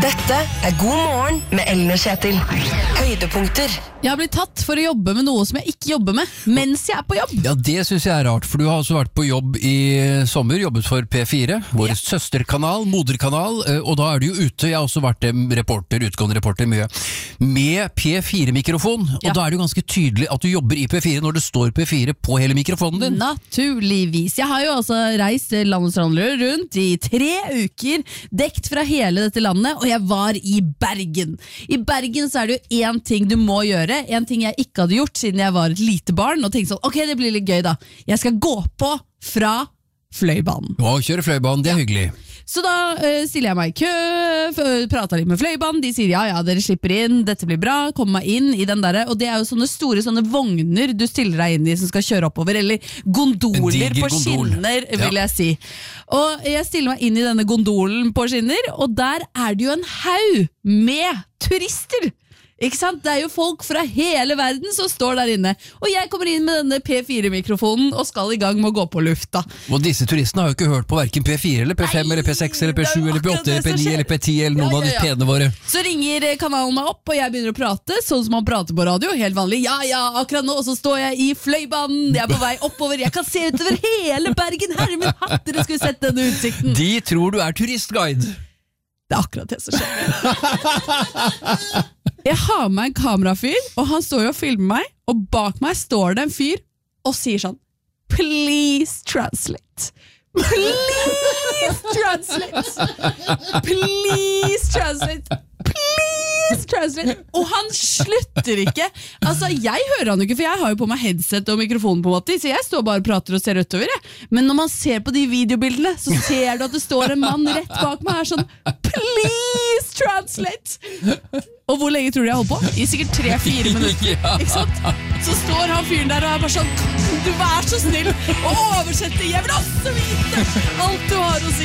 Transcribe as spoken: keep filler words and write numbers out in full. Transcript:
Dette er God morgen med Ellen og Kjetil. Høydepunkter. Jeg har blitt tatt for å jobbe med noe som jeg ikke jobber med mens jeg er på jobb. Ja, det synes jeg er rart, for du har også vært på jobb i sommer, jobbet for P fire, vår ja. søsterkanal, moderkanal, og da er du jo ute. Jeg har også vært reporter, utgående reporter mye, med P fire-mikrofon, og ja. da er det jo ganske tydelig at du jobber i P fire når det står P fire på hele mikrofonen din. Naturligvis. Jeg har jo altså reist landets strandler rundt i tre uker, dekt fra hele dette landet, og jeg var i Bergen. I Bergen så er det jo en ting du må gjøre, en ting jeg ikke hadde gjort siden jeg var et lite barn, og tenkte sånn, ok, det blir litt gøy da. Jeg skal gå på fra Fløibanen. Å, kjøre Fløibanen, det er ja. hyggelig. Så da uh, stiller jeg meg i kø, prater litt med Fløibanen, de sier ja, ja, dere slipper inn, dette blir bra, kom meg inn i den der, og det er jo sånne store sånne vogner du stiller deg inn i som skal kjøre oppover, eller gondoler på gondol. Skinner, vil ja. jeg si. Og jeg stiller meg inn i denne gondolen på skinner, og der er det jo en haug med turister. Ikke sant? Det er jo folk fra hele verden som står der inne. Og jeg kommer inn med denne P fire-mikrofonen og skal i gang med å gå på lufta. Og disse turistene har jo ikke hørt på hverken P fire, eller P fem, Nei, eller P seks, eller P sju, eller P åtte, eller P ni, eller P ti, eller noen ja, ja, ja. av de pene våre. Så ringer kanalen meg opp, og jeg begynner å prate, sånn som man prater på radio, helt vanlig. Ja, ja, akkurat nå, og så står jeg i Fløibanen, jeg er på vei oppover, jeg kan se utover hele Bergen, herre min hatt, dere skulle sett denne utsikten. De tror du er turistguide. Det er akkurat det som skjer. Jeg har med en kamerafyr, og han står jo og filmer meg, og bak meg står det en fyr og sier sånn, please translate. Please translate. Please translate. Please translate. Og han slutter ikke. Altså, jeg hører han ikke, for jeg har jo på meg headset og mikrofonen på en måte, så jeg står bare og prater og ser utover. Jeg. Men når man ser på de videobildene, så ser du at det står en mann rett bak meg her sånn, please translate. Og hvor lenge tror du jeg holdt på? I sikkert tre-fire minutter, ja. Ikke sant? Så står han fyren der og er bare sånn, du vær så snill og oversette, jeg vil også vite alt du har å si.